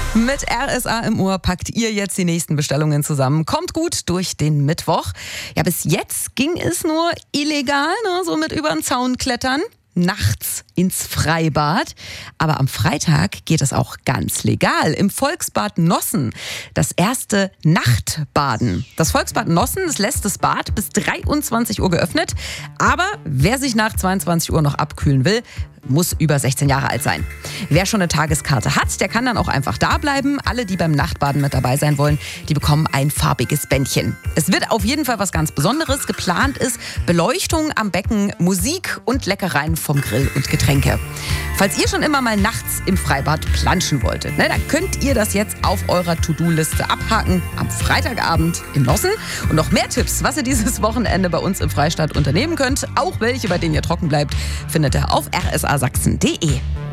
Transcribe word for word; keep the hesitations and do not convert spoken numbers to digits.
Mit R S A im Ohr packt ihr jetzt die nächsten Bestellungen zusammen. Kommt gut durch den Mittwoch. Ja, bis jetzt ging es nur illegal, ne? So mit über den Zaun klettern. Nachts ins Freibad. Aber am Freitag geht es auch ganz legal im Volksbad Nossen. Das erste Nachtbaden. Das Volksbad Nossen, das lässt das Bad bis dreiundzwanzig Uhr geöffnet. Aber wer sich nach zweiundzwanzig Uhr noch abkühlen will, muss über sechzehn Jahre alt sein. Wer schon eine Tageskarte hat, der kann dann auch einfach da bleiben. Alle, die beim Nachtbaden mit dabei sein wollen, die bekommen ein farbiges Bändchen. Es wird auf jeden Fall was ganz Besonderes. Geplant ist Beleuchtung am Becken, Musik und Leckereien vom Grill und Getränke. Falls ihr schon immer mal nachts im Freibad planschen wolltet, ne, dann könnt ihr das jetzt auf eurer To-Do-Liste abhaken am Freitagabend im Nossen. Und noch mehr Tipps, was ihr dieses Wochenende bei uns im Freistaat unternehmen könnt, auch welche, bei denen ihr trocken bleibt, findet ihr auf r s a sachsen punkt d e.